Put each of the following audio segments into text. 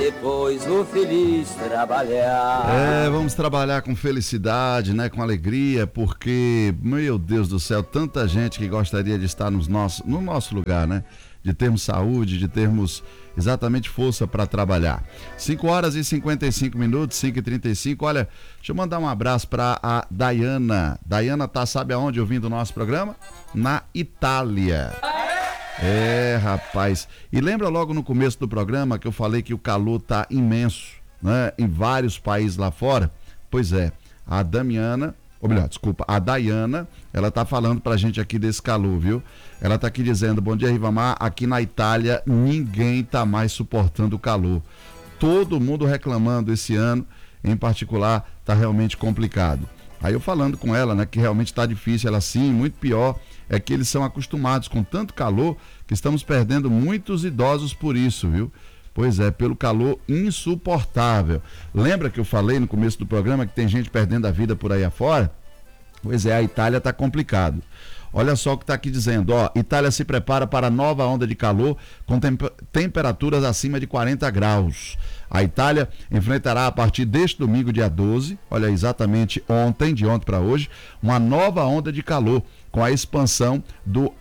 depois o feliz trabalhar. Vamos trabalhar com felicidade, né? Com alegria, porque, meu Deus do céu, tanta gente que gostaria de estar no nosso lugar, né? De termos saúde, de termos exatamente força para trabalhar. 5h55, 5h35. Olha, deixa eu mandar um abraço para a Dayana. Dayana tá, sabe aonde, ouvindo o nosso programa? Na Itália. Rapaz. E lembra logo no começo do programa que eu falei que o calor tá imenso, né? Em vários países lá fora? Pois é, a Dayana, ela tá falando pra gente aqui desse calor, viu? Ela tá aqui dizendo: bom dia, Rivamar, aqui na Itália ninguém tá mais suportando o calor. Todo mundo reclamando esse ano, em particular, tá realmente complicado. Aí eu falando com ela, né, que realmente tá difícil, ela sim, muito pior, é que eles são acostumados com tanto calor que estamos perdendo muitos idosos por isso, viu? Pois é, pelo calor insuportável. Lembra que eu falei no começo do programa que tem gente perdendo a vida por aí afora? Pois é, a Itália tá complicado. Olha só o que está aqui dizendo, ó: Itália se prepara para nova onda de calor com temperaturas acima de 40 graus. A Itália enfrentará a partir deste domingo, dia 12, olha, exatamente de ontem para hoje, uma nova onda de calor com a expansão do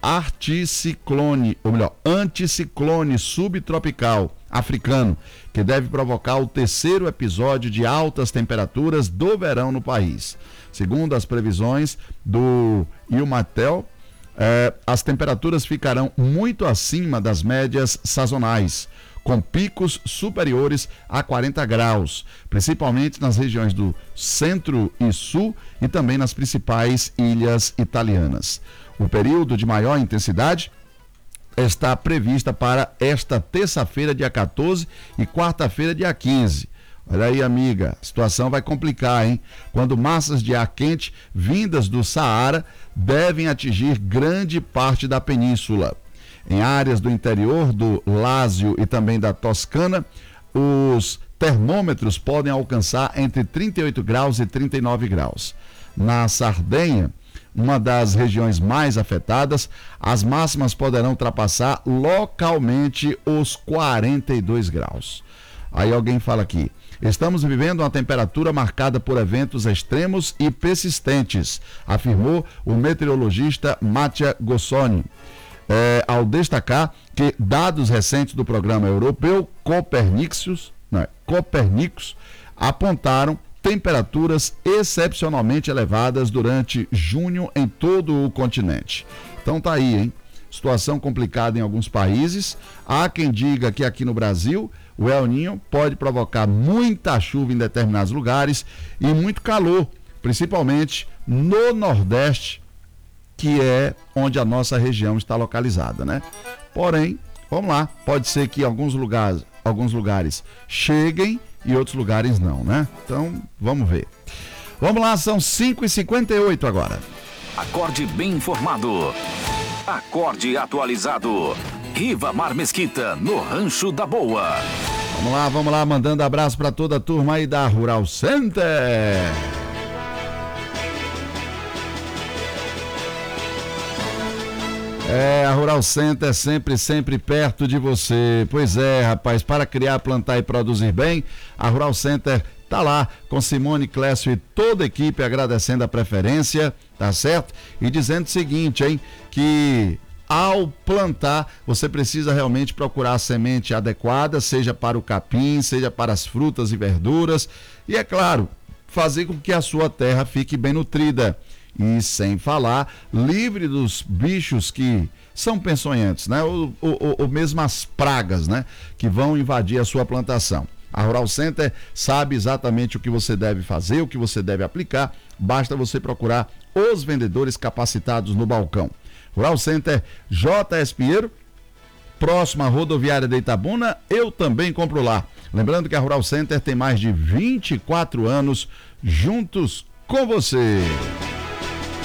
anticiclone subtropical africano, que deve provocar o terceiro episódio de altas temperaturas do verão no país. Segundo as previsões do Iumatel, as temperaturas ficarão muito acima das médias sazonais, com picos superiores a 40 graus, principalmente nas regiões do centro e sul e também nas principais ilhas italianas. O período de maior intensidade está prevista para esta terça-feira, dia 14, e quarta-feira, dia 15. Olha aí, amiga, a situação vai complicar, hein? Quando massas de ar quente vindas do Saara devem atingir grande parte da península. Em áreas do interior do Lácio e também da Toscana, os termômetros podem alcançar entre 38 graus e 39 graus. Na Sardenha, uma das regiões mais afetadas, as máximas poderão ultrapassar localmente os 42 graus. Aí alguém fala aqui: estamos vivendo uma temperatura marcada por eventos extremos e persistentes, afirmou o meteorologista Mattia Gossoni, ao destacar que dados recentes do programa europeu Copernicus apontaram temperaturas excepcionalmente elevadas durante junho em todo o continente. Então tá aí, hein? Situação complicada em alguns países. Há quem diga que aqui no Brasil o El Niño pode provocar muita chuva em determinados lugares e muito calor, principalmente no Nordeste, que é onde a nossa região está localizada, né? Porém, vamos lá, pode ser que alguns lugares cheguem e outros lugares não, né? Então, vamos ver. Vamos lá, são 5h58 agora. Acorde bem informado. Acorde atualizado. Rivamar Mesquita, no Rancho da Boa. Vamos lá, mandando abraço para toda a turma aí da Rural Center. A Rural Center é sempre perto de você. Pois é, rapaz, para criar, plantar e produzir bem, a Rural Center tá lá com Simone, Clécio e toda a equipe agradecendo a preferência, tá certo? E dizendo o seguinte, hein, que ao plantar, você precisa realmente procurar a semente adequada, seja para o capim, seja para as frutas e verduras, e é claro, fazer com que a sua terra fique bem nutrida. E sem falar, livre dos bichos que são peçonhentos, né? Ou mesmo as pragas, né? Que vão invadir a sua plantação. A Rural Center sabe exatamente o que você deve fazer, o que você deve aplicar, basta você procurar os vendedores capacitados no balcão. Rural Center J.S. Pinheiro, próximo à rodoviária de Itabuna, eu também compro lá. Lembrando que a Rural Center tem mais de 24 anos juntos com você.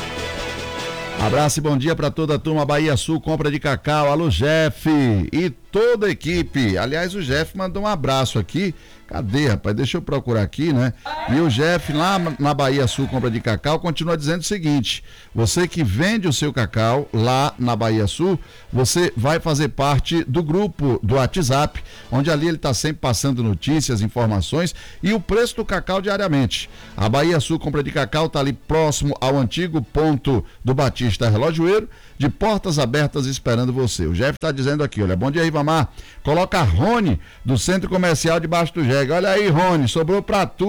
Abraço e bom dia para toda a turma Bahia Sul, compra de cacau, alô Jeff e toda a equipe. Aliás, o Jeff mandou um abraço aqui. Cadê, rapaz? Deixa eu procurar aqui, né? E o Jeff, lá na Bahia Sul Compra de Cacau, continua dizendo o seguinte: você que vende o seu cacau lá na Bahia Sul, você vai fazer parte do grupo do WhatsApp, onde ali ele está sempre passando notícias, informações e o preço do cacau diariamente. A Bahia Sul Compra de Cacau está ali próximo ao antigo ponto do Batista Relojoeiro, de portas abertas esperando você. O Jeff está dizendo aqui, olha, bom dia, Ribamar. Coloca a Rony do Centro Comercial debaixo do Jegue. Olha aí, Rony, sobrou pra tu.